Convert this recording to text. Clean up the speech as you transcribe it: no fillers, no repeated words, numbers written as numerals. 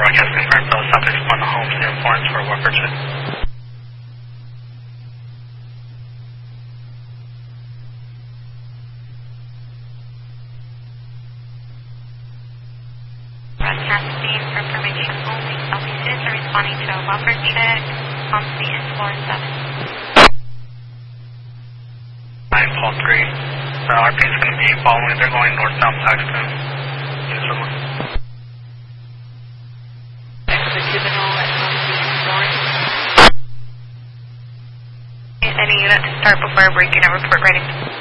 broadcast confirmed those subjects on the home state of Florence for what purchase? Broadcast being for information only. Southeasters are responding to a buffer check. Home state is 47. 9-3. RP is going to be following, they're going north-south Paxton. The juvenile at home state is Florence. Any unit to start before breaking a report ready.